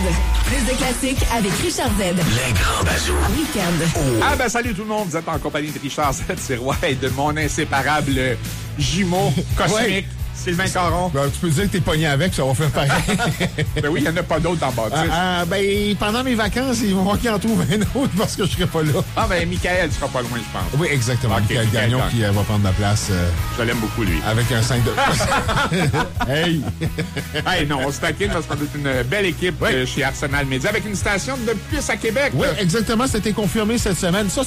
Plus de classiques avec Richard Z. Les grands bazous. Week-end. Ah ben salut tout le monde, vous êtes en compagnie de Richard Z, c'est Roy et de mon inséparable jumeau cosmique, Ouais. Sylvain Caron. Ben, tu peux dire que t'es pogné avec, ça va faire pareil. Ben oui, il n'y en a pas d'autres en bâtisse. Ben, pendant mes vacances, ils vont voir qu'ils en trouvent un autre parce que je serai pas là. Ah ben Michael sera pas loin, je pense. Oui, exactement. Ok, Michael Michael Gagnon Gagnon. qui va prendre la place Je l'aime beaucoup, lui. avec un 5 de... Hey! Hey, non, on se taquine parce qu'on est une belle équipe Oui. chez Arsenal Média avec une station de plus à Québec. Oui, exactement. C'était confirmé cette semaine. Ça,